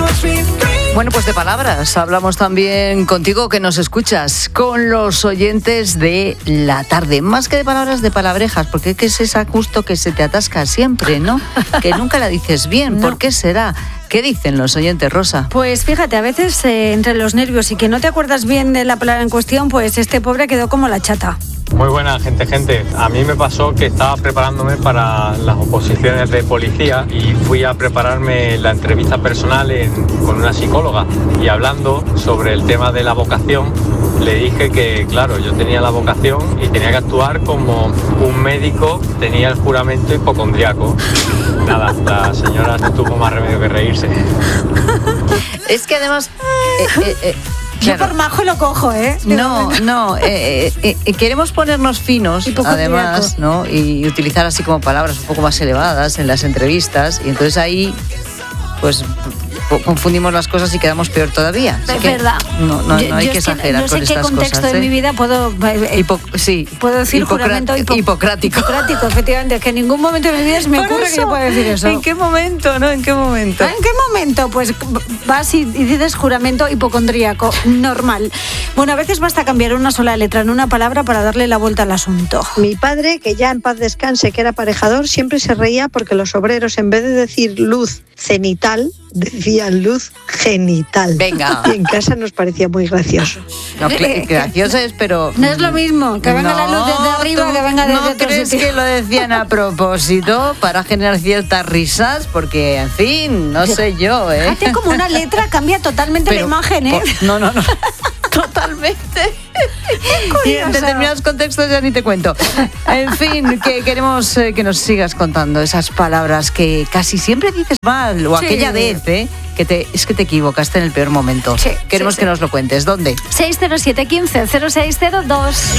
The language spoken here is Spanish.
Bueno, pues de palabras hablamos también contigo que nos escuchas, con los oyentes de la tarde. Más que de palabras, de palabrejas, porque es esa justo que se te atasca siempre, ¿no? Que nunca la dices bien. No. ¿Por qué será? ¿Qué dicen los oyentes, Rosa? Pues fíjate, a veces entre los nervios y que no te acuerdas bien de la palabra en cuestión, pues este pobre quedó como la chata. Muy buena gente. A mí me pasó que estaba preparándome para las oposiciones de policía y fui a prepararme la entrevista personal con una psicóloga, y hablando sobre el tema de la vocación le dije que, claro, yo tenía la vocación y tenía que actuar como un médico tenía el juramento hipocondriaco. Nada, la señora no tuvo más remedio que reírse. Es que además... Yo claro. por majo lo cojo, ¿eh? No, queremos ponernos finos, Hipocondriaco. además, ¿no? Y utilizar así como palabras un poco más elevadas en las entrevistas, y entonces ahí, pues, confundimos las cosas y quedamos peor todavía. Así Es que verdad. No hay que exagerar no con sé qué estas contexto cosas. de mi vida puedo... Sí. Puedo decir juramento hipocrático. Hipocrático, efectivamente. Es que en ningún momento de mi vida se me Por ocurre eso, que yo pueda decir eso. ¿En qué momento, no? ¿En qué momento? ¿En qué momento? Pues vas y dices juramento hipocondríaco, normal. Bueno, a veces basta cambiar una sola letra en una palabra para darle la vuelta al asunto. Mi padre, que ya en paz descanse, que era aparejador, siempre se reía porque los obreros, en vez de decir luz cenital, decían luz genital. Venga. Y en casa nos parecía muy gracioso. No, gracioso es, pero... No es lo mismo que venga la luz desde arriba ¿tú que venga desde ¿No otro crees sitio? que lo decían a propósito para generar ciertas risas? Porque, en fin, no sé yo, ¿eh? Fíjate como una letra cambia totalmente la imagen, ¿eh? No. Totalmente. Y en determinados contextos ya ni te cuento. En fin, que queremos que nos sigas contando esas palabras que casi siempre dices mal, o Sí. aquella vez, es que te equivocaste en el peor momento. Sí, Queremos sí. que nos lo cuentes. ¿Dónde? 607 15 0602.